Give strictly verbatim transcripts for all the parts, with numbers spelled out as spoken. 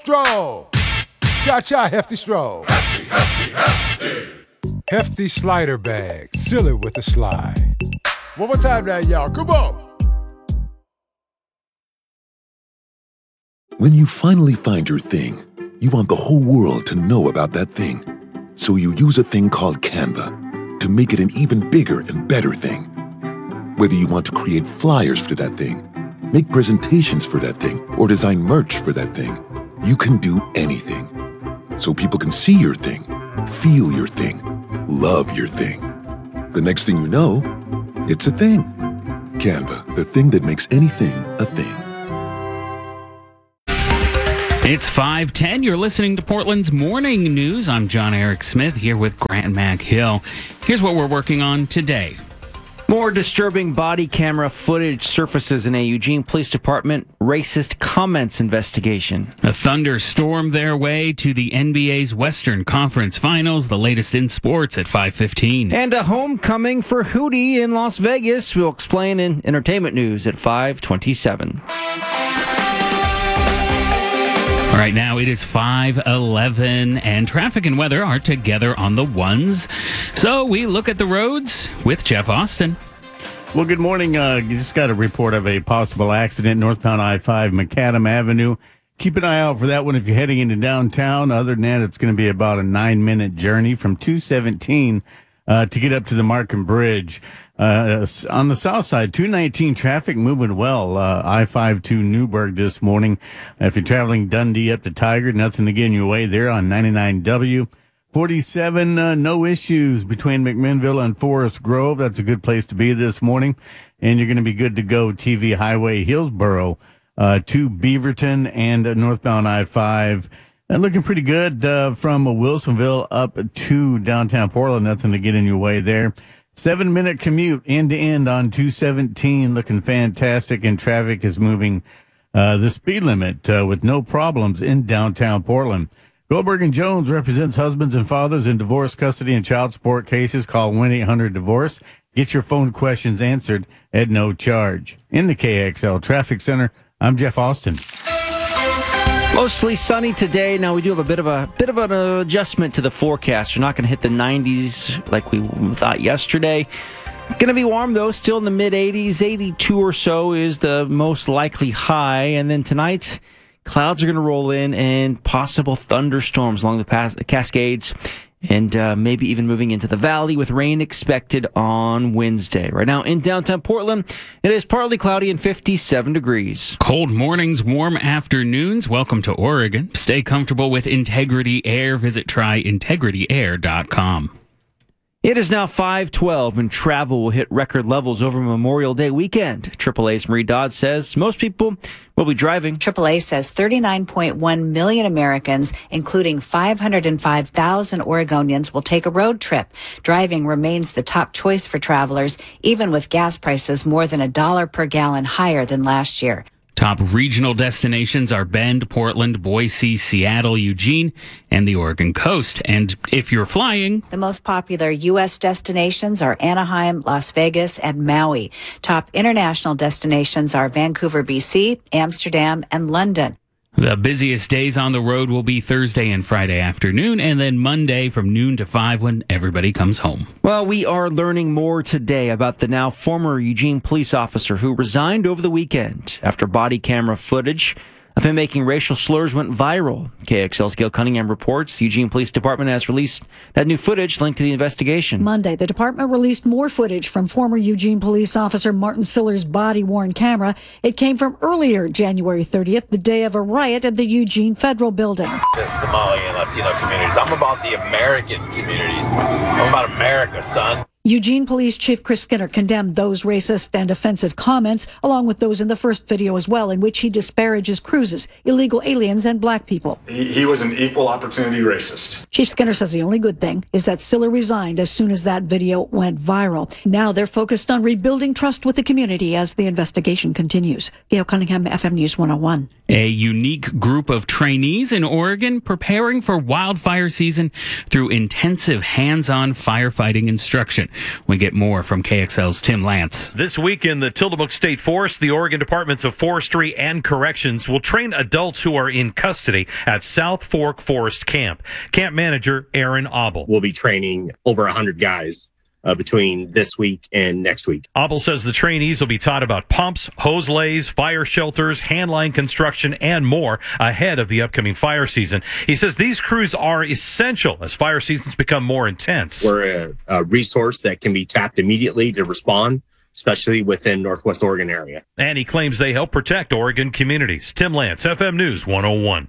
Stroll. Cha-cha, hefty stroll. Hefty, hefty, hefty. Hefty slider bag. Silly with the slide. One more time now, y'all. Come on. When you finally find your thing, you want the whole world to know about that thing. So you use a thing called Canva to make it an even bigger and better thing. Whether you want to create flyers for that thing, make presentations for that thing, or design merch for that thing, you can do anything. So people can see your thing, feel your thing, love your thing. The next thing you know, it's a thing. Canva, the thing that makes anything a thing. It's five ten. You're listening to Portland's Morning News. I'm John Eric Smith here with Grant McHill. Here's what we're working on today. More disturbing body camera footage surfaces in a Eugene Police Department racist comments investigation. A thunder stormed their way to the N B A's Western Conference Finals, the latest in sports at five fifteen. And a homecoming for Hootie in Las Vegas. We'll explain in entertainment news at five twenty-seven. All right, now it is five eleven, and traffic and weather are together on the ones. So we look at the roads with Jeff Austin. Well, good morning. Uh, you just got a report of a possible accident northbound I five, Macadam Avenue. Keep an eye out for that one if you're heading into downtown. Other than that, it's going to be about a nine-minute journey from two seventeen uh, to get up to the Markham Bridge. Uh, on the south side, two nineteen traffic moving well. Uh, I five to Newburgh this morning. If you're traveling Dundee up to Tiger, nothing to get in your way there on ninety-nine W. forty-seven, uh, no issues between McMinnville and Forest Grove. That's a good place to be this morning. And you're going to be good to go. T V Highway Hillsboro uh, to Beaverton and uh, northbound I five. Uh, looking pretty good uh, from Wilsonville up to downtown Portland. Nothing to get in your way there. Seven minute commute end to end on two seventeen, looking fantastic, and traffic is moving uh, the speed limit uh, with no problems in downtown Portland. Goldberg and Jones represents husbands and fathers in divorce, custody, and child support cases. Call one eight hundred divorce. Get your phone questions answered at no charge. In the K X L Traffic Center, I'm Jeff Austin. Mostly sunny today. Now we do have a bit of a bit of an adjustment to the forecast. We're not going to hit the nineties like we thought yesterday. Going to be warm though, still in the mid eighties. eighty-two or so is the most likely high. And then tonight, clouds are going to roll in and possible thunderstorms along the Pas- Cascades. And uh, maybe even moving into the valley with rain expected on Wednesday. Right now in downtown Portland, it is partly cloudy and fifty-seven degrees. Cold mornings, warm afternoons. Welcome to Oregon. Stay comfortable with Integrity Air. Visit try integrity air dot com. It is now five twelve, and travel will hit record levels over Memorial Day weekend. triple A's Marie Dodd says most people will be driving. triple A says thirty-nine point one million Americans, including five hundred five thousand Oregonians, will take a road trip. Driving remains the top choice for travelers, even with gas prices more than a dollar per gallon higher than last year. Top regional destinations are Bend, Portland, Boise, Seattle, Eugene, and the Oregon coast. And if you're flying, the most popular U S destinations are Anaheim, Las Vegas, and Maui. Top international destinations are Vancouver, B C, Amsterdam, and London. The busiest days on the road will be Thursday and Friday afternoon, and then Monday from noon to five when everybody comes home. Well, we are learning more today about the now former Eugene police officer who resigned over the weekend after body camera footage of him making racial slurs went viral. K X L's Gail Cunningham reports the Eugene Police Department has released that new footage linked to the investigation. Monday, the department released more footage from former Eugene police officer Martin Siller's body-worn camera. It came from earlier January thirtieth, the day of a riot at the Eugene Federal Building. The Somali and Latino communities. I'm about the American communities. I'm about America, son. Eugene Police Chief Chris Skinner condemned those racist and offensive comments, along with those in the first video as well, in which he disparages cruises, illegal aliens, and black people. He, he was an equal opportunity racist. Chief Skinner says the only good thing is that Siller resigned as soon as that video went viral. Now they're focused on rebuilding trust with the community as the investigation continues. Gail Cunningham, F M News one oh one. A unique group of trainees in Oregon preparing for wildfire season through intensive hands-on firefighting instruction. We get more from K X L's Tim Lance. This week in the Tillamook State Forest, the Oregon Departments of Forestry and Corrections will train adults who are in custody at South Fork Forest Camp. Camp manager Aaron Abel. We'll be training over one hundred guys Uh, between this week and next week. Abel says the trainees will be taught about pumps, hose lays, fire shelters, handline construction, and more ahead of the upcoming fire season. He says these crews are essential as fire seasons become more intense. We're a, a resource that can be tapped immediately to respond, especially within Northwest Oregon area. And he claims they help protect Oregon communities. Tim Lance, F M News one oh one.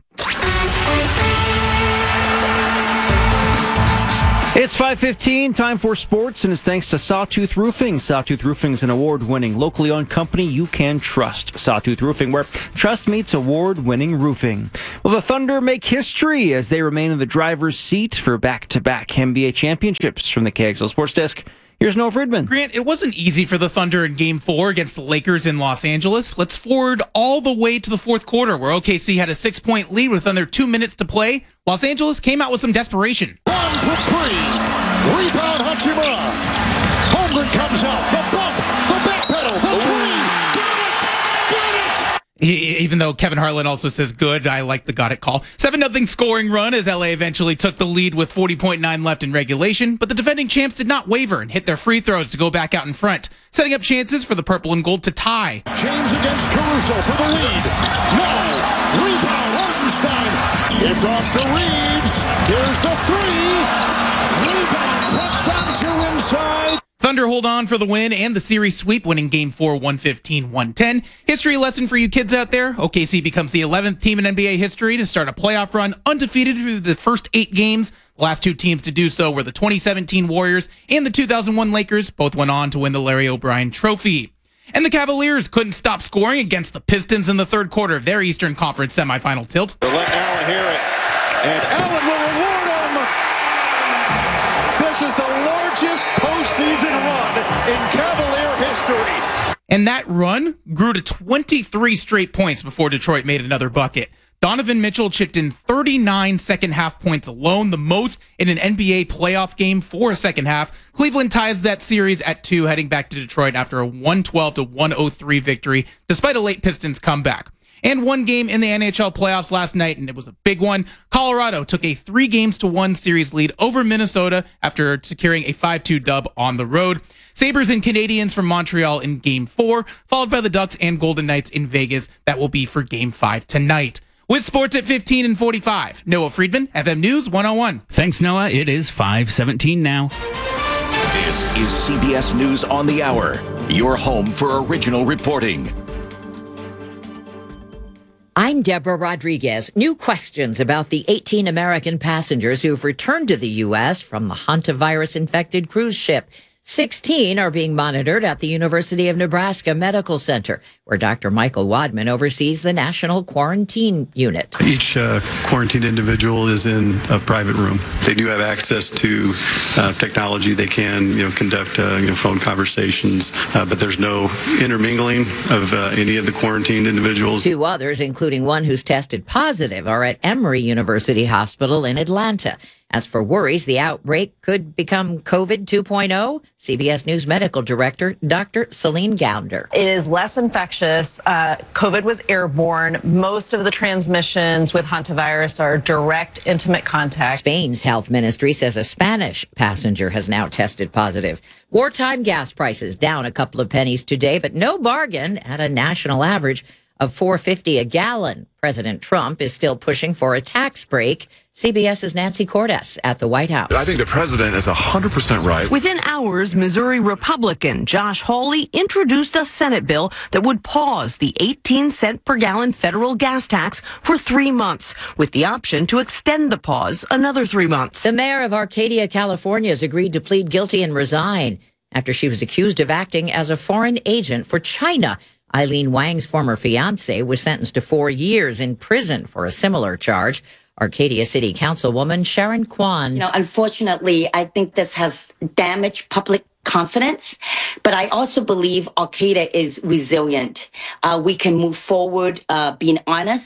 It's five fifteen, time for sports, and it's thanks to Sawtooth Roofing. Sawtooth Roofing is an award-winning, locally owned company you can trust. Sawtooth Roofing, where trust meets award-winning roofing. Well, the Thunder make history as they remain in the driver's seat for back-to-back N B A championships. From the K X L Sports Desk, here's Noah Friedman. Grant, it wasn't easy for the Thunder in Game four against the Lakers in Los Angeles. Let's forward all the way to the fourth quarter, where O K C had a six-point lead with under two minutes to play. Los Angeles came out with some desperation. One for three. Rebound Hachimura. Holmgren comes out. The bump. The back pedal. The three. Got it. Got it. He, even though Kevin Harlan also says good, I like the got it call. seven nothing scoring run as L A eventually took the lead with forty point nine left in regulation, but the defending champs did not waver and hit their free throws to go back out in front, setting up chances for the purple and gold to tie. James against Caruso for the lead. No. Rebound Hartenstein. It's off to Reeves. Here's the three. Rebound touchdown to inside. Thunder hold on for the win and the series sweep, winning Game four one fifteen to one ten. History lesson for you kids out there. O K C becomes the eleventh team in N B A history to start a playoff run undefeated through the first eight games. The last two teams to do so were the twenty seventeen Warriors and the two thousand one Lakers. Both went on to win the Larry O'Brien Trophy. And the Cavaliers couldn't stop scoring against the Pistons in the third quarter of their Eastern Conference semifinal tilt. They'll let Allen hear it, and Allen will reward him. This is the largest postseason run in Cavalier history. And that run grew to twenty-three straight points before Detroit made another bucket. Donovan Mitchell chipped in thirty-nine second-half points alone, the most in an N B A playoff game for a second half. Cleveland ties that series at two, heading back to Detroit after a one twelve to one oh three victory, despite a late Pistons comeback. And one game in the N H L playoffs last night, and it was a big one. Colorado took a three games to one series lead over Minnesota after securing a five two dub on the road. Sabres and Canadiens from Montreal in Game four, followed by the Ducks and Golden Knights in Vegas. That will be for Game five tonight. With sports at fifteen and forty-five, Noah Friedman, F M News one oh one. Thanks, Noah. It is five seventeen now. This is C B S News on the Hour, your home for original reporting. I'm Deborah Rodriguez. New questions about the eighteen American passengers who've returned to the U S from the hantavirus-infected cruise ship. sixteen are being monitored at the University of Nebraska Medical Center, where Doctor Michael Wadman oversees the National Quarantine Unit. Each uh, quarantined individual is in a private room. They do have access to uh, technology. They can, you know, conduct uh, you know, phone conversations, uh, but there's no intermingling of uh, any of the quarantined individuals. Two others, including one who's tested positive, are at Emory University Hospital in Atlanta. As for worries the outbreak could become COVID two point oh, C B S News Medical Director Doctor Celine Gounder. It is less infectious. Uh, COVID was airborne. Most of the transmissions with hantavirus are direct, intimate contact. Spain's health ministry says a Spanish passenger has now tested positive. Wartime gas prices down a couple of pennies today, but no bargain at a national average of four fifty a gallon. President Trump is still pushing for a tax break. CBS's Nancy Cordes at the White House. I think the president is one hundred percent right. Within hours, Missouri Republican Josh Hawley introduced a Senate bill that would pause the eighteen cent per gallon federal gas tax for three months, with the option to extend the pause another three months. The mayor of Arcadia, California, has agreed to plead guilty and resign after she was accused of acting as a foreign agent for China. Eileen Wang's former fiance was sentenced to four years in prison for a similar charge. Arcadia City Councilwoman Sharon Kwan. You know, unfortunately, I think this has damaged public confidence, but I also believe Arcadia is resilient. Uh, we can move forward uh, being honest,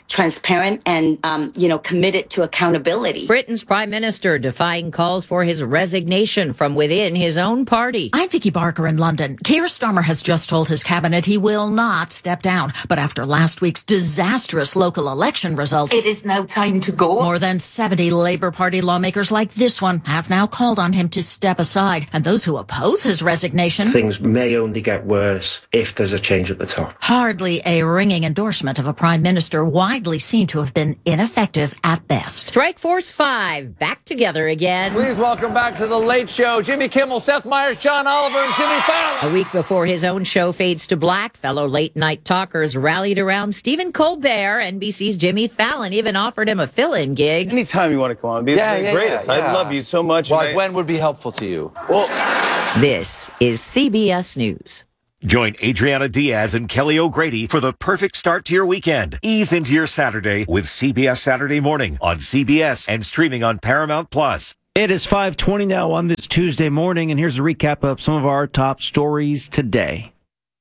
transparent and, um, you know, committed to accountability. Britain's prime minister defying calls for his resignation from within his own party. I'm Vicky Barker in London. Keir Starmer has just told his cabinet he will not step down. But after last week's disastrous local election results, it is now time to go. More than seventy Labour Party lawmakers like this one have now called on him to step aside. And those who oppose his resignation, things may only get worse if there's a change at the top. Hardly a ringing endorsement of a prime minister widely seen to have been ineffective at best. Strike Force five, back together again. Please welcome back to The Late Show, Jimmy Kimmel, Seth Meyers, John Oliver, and Jimmy Fallon. A week before his own show fades to black, fellow late-night talkers rallied around Stephen Colbert. N B C's Jimmy Fallon even offered him a fill-in gig. Anytime you want to come on, be yeah, the yeah, greatest. Yeah, yeah. I love you so much. Well, like I... when would be helpful to you? Well, this is C B S News. Join Adriana Diaz and Kelly O'Grady for the perfect start to your weekend. Ease into your Saturday with C B S Saturday Morning on C B S and streaming on Paramount Plus. It is five twenty now on this Tuesday morning, and here's a recap of some of our top stories today.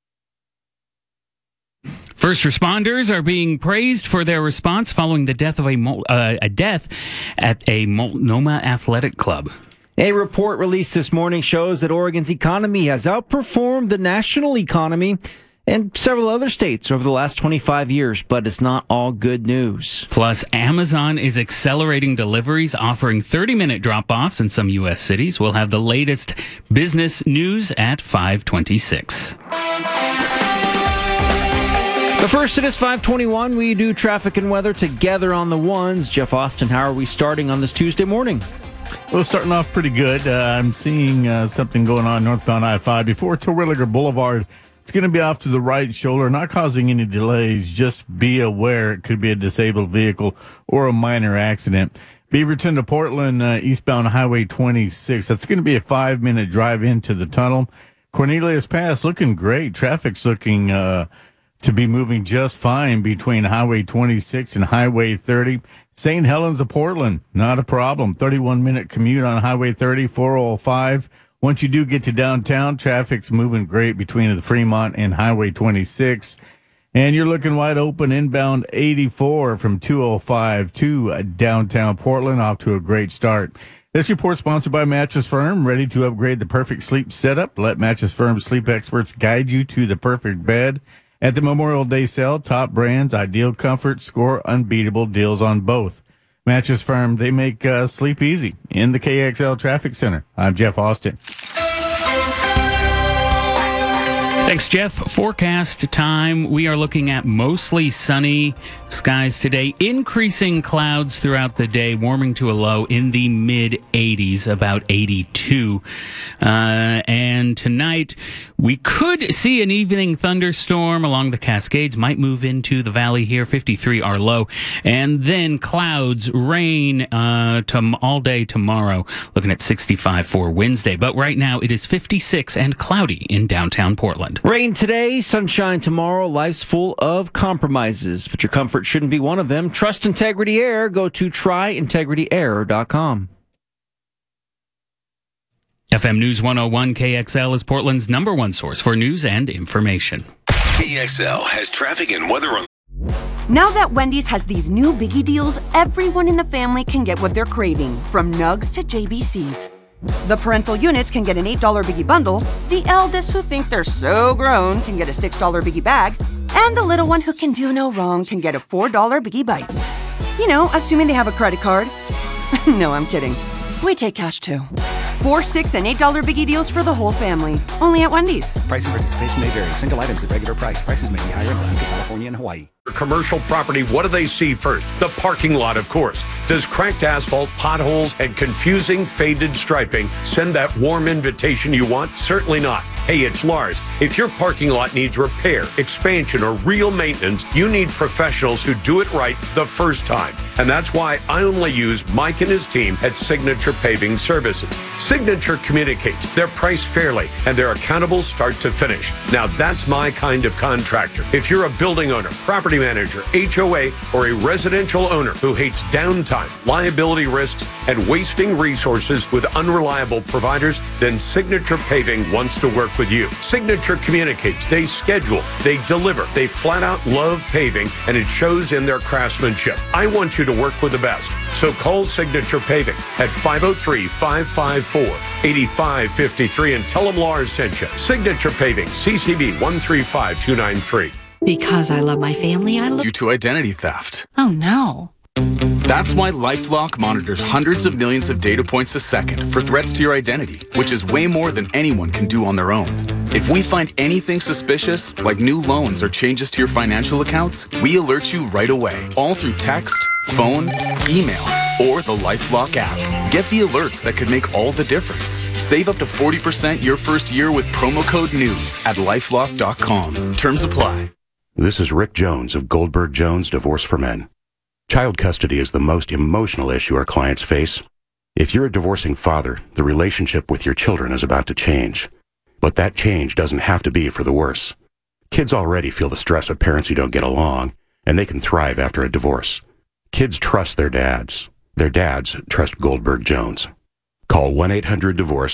First responders are being praised for their response following the death of a, uh, a death at a Multnomah Athletic Club. A report released this morning shows that Oregon's economy has outperformed the national economy and several other states over the last twenty-five years, but it's not all good news. Plus, Amazon is accelerating deliveries, offering thirty-minute drop-offs in some U S cities. We'll have the latest business news at five twenty-six. But first, it is five twenty-one. We do traffic and weather together on the ones. Jeff Austin, how are we starting on this Tuesday morning? Well, starting off pretty good. Uh, I'm seeing uh, something going on northbound I five before Terwilliger Boulevard. It's going to be off to the right shoulder, not causing any delays. Just be aware it could be a disabled vehicle or a minor accident. Beaverton to Portland, uh, eastbound Highway twenty-six. That's going to be a five-minute drive into the tunnel. Cornelius Pass looking great. Traffic's looking uh, to be moving just fine between Highway twenty-six and Highway thirty. Saint Helens of Portland, not a problem. thirty-one minute commute on Highway thirty, four oh five. Once you do get to downtown, traffic's moving great between the Fremont and Highway twenty-six. And you're looking wide open inbound eighty-four from two oh five to downtown Portland, off to a great start. This report sponsored by Mattress Firm, ready to upgrade the perfect sleep setup. Let Mattress Firm sleep experts guide you to the perfect bed. At the Memorial Day sale, top brands, ideal comfort, score unbeatable deals on both. Mattress Firm, they make uh, sleep easy. In the K X L Traffic Center, I'm Jeff Austin. Thanks, Jeff. Forecast time. We are looking at mostly sunny skies today. Increasing clouds throughout the day, warming to a low in the mid eighties, about eighty-two. Uh, and tonight, we could see an evening thunderstorm along the Cascades. Might move into the valley here. fifty-three our low. And then clouds, rain uh, to all day tomorrow. Looking at sixty-five for Wednesday. But right now, it is fifty-six and cloudy in downtown Portland. Rain today, sunshine tomorrow. Life's full of compromises, but your comfort shouldn't be one of them. Trust Integrity Air. Go to try integrity air dot com. F M News one oh one K X L is Portland's number one source for news and information. K X L has traffic and weather on. Now that Wendy's has these new Biggie deals, everyone in the family can get what they're craving, from Nugs to J B Cs. The parental units can get an eight dollar Biggie bundle, the eldest who think they're so grown can get a six dollar Biggie bag, and the little one who can do no wrong can get a four dollar Biggie Bites. You know, assuming they have a credit card. No, I'm kidding. We take cash too. Four, six, and eight dollar Biggie deals for the whole family. Only at Wendy's. Price and participation may vary. Single items at regular price. Prices may be higher in Alaska, California, and Hawaii. Commercial property, what do they see first? The parking lot, of course. Does cracked asphalt, potholes, and confusing faded striping send that warm invitation you want? Certainly not. Hey, it's Lars. If your parking lot needs repair, expansion, or real maintenance, you need professionals who do it right the first time. And that's why I only use Mike and his team at Signature Paving Services. Signature communicates, they're priced fairly, and they're accountable start to finish. Now that's my kind of contractor. If you're a building owner, property manager, H O A, or a residential owner who hates downtime, liability risks, and wasting resources with unreliable providers, then Signature Paving wants to work work with you. Signature communicates, they schedule, they deliver, they flat out love paving, and it shows in their craftsmanship. I want you to work with the best. So call Signature Paving at five oh three, five five four, eight five five three and tell them Lars sent you. Signature Paving, C C B one three five two nine three. Because I love my family, I look... Due to identity theft. Oh, no. That's why LifeLock monitors hundreds of millions of data points a second for threats to your identity, which is way more than anyone can do on their own. If we find anything suspicious, like new loans or changes to your financial accounts, we alert you right away, all through text, phone, email, or the LifeLock app. Get the alerts that could make all the difference. Save up to forty percent your first year with promo code NEWS at lifelock dot com. Terms apply. This is Rick Jones of Goldberg Jones Divorce for Men. Child custody is the most emotional issue our clients face. If you're a divorcing father, the relationship with your children is about to change. But that change doesn't have to be for the worse. Kids already feel the stress of parents who don't get along, and they can thrive after a divorce. Kids trust their dads. Their dads trust Goldberg Jones. Call one eight hundred divorce